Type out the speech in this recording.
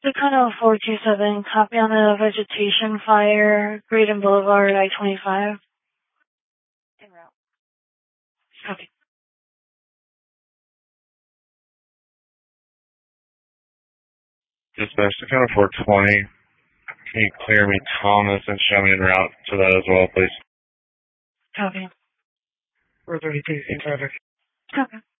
Dakota 427, copy on the vegetation fire, Graydon Boulevard, I-25. En route. Copy. Dispatch, Dakota 420. Can you clear me Thomas and show me en route to that as well, please? Copy. 432, same traffic. Copy.